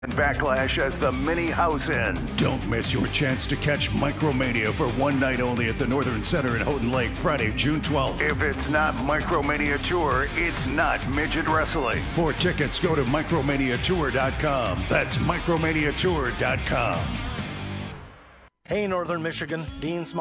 and Backlash as the mini house ends. Don't miss your chance to catch Micromania for one night only at the Northern Center in Houghton Lake, Friday, June 12th. If it's not Micromania Tour, it's not midget wrestling. For tickets, go to micromaniatour.com. That's micromaniatour.com. Hey, Northern Michigan, Dean Small.